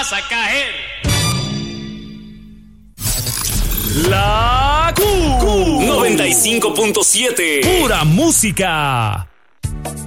vas a caer. La Q 95.7. Pura música.